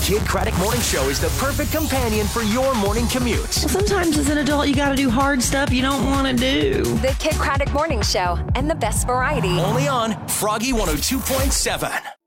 Kid Craddock Morning Show is the perfect companion for your morning commute. Sometimes as an adult, you got to do hard stuff you don't want to do. The Kid Craddock Morning Show and the best variety. Only on Froggy 102.7.